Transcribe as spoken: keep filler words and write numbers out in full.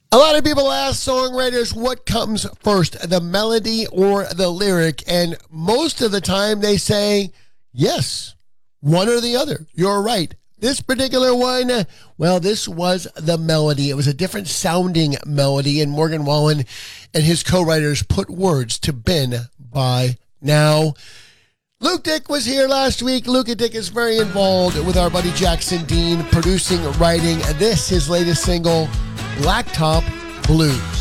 A lot of people ask songwriters what comes first, the melody or the lyric, and most of the time they say, yes, one or the other. You're right. This particular one, well, this was the melody. It was a different sounding melody, and Morgan Wallen and his co-writers put words to Been By Now. Luke Dick was here last week. Luke Dick is very involved with our buddy Jackson Dean, producing, writing this, his latest single, Blacktop Blues.